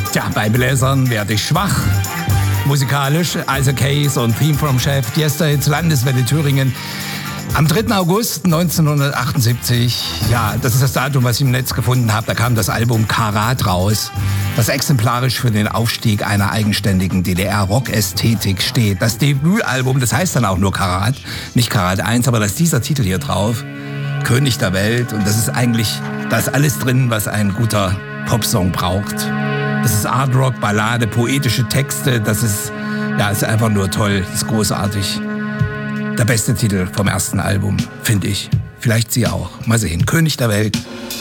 Tja, bei Bläsern werde ich schwach. Musikalisch Isaac Hayes und Theme from Chef, Yesterdays, Landeswelle Thüringen. Am 3. August 1978, ja, das ist das Datum, was ich im Netz gefunden habe, da kam das Album Karat raus, das exemplarisch für den Aufstieg einer eigenständigen DDR-Rock-Ästhetik steht. Das Debütalbum, das heißt dann auch nur Karat, nicht Karat 1, aber da ist dieser Titel hier drauf, König der Welt, und das ist eigentlich, da ist alles drin, was ein guter Popsong braucht. Das ist Art Rock, Ballade, poetische Texte, das ist, ja, ist einfach nur toll, das ist großartig. Der beste Titel vom ersten Album, finde ich. Vielleicht Sie auch. Mal sehen. König der Welt.